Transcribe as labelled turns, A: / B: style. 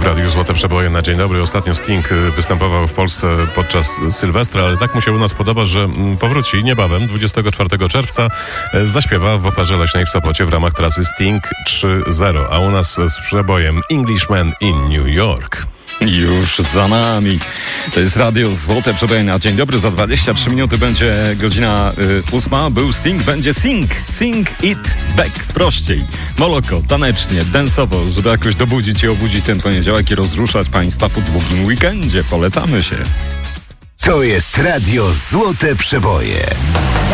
A: Radiu Złote Przeboje na dzień dobry. Ostatnio Sting występował w Polsce podczas Sylwestra, ale tak mu się u nas podoba, że powróci niebawem, 24 czerwca, zaśpiewa w Operze Leśnej w Sopocie w ramach trasy Sting 3.0, a u nas z przebojem Englishman in New York.
B: Już za nami. To jest Radio Złote Przeboje na dzień dobry. Za 23 minuty będzie godzina 8. Był Sting, będzie Sing it back. Prościej, moloko, tanecznie, dance'owo, żeby jakoś dobudzić i obudzić ten poniedziałek i rozruszać Państwa po długim weekendzie. Polecamy się.
C: To jest Radio Złote Przeboje.